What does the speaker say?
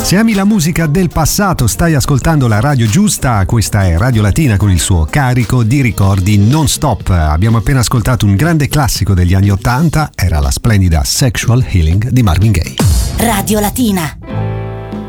Se ami la musica del passato, stai ascoltando la radio giusta. Questa è Radio Latina con il suo carico di ricordi non stop. Abbiamo appena ascoltato un grande classico degli anni '80, era la splendida Sexual Healing di Marvin Gaye. Radio Latina.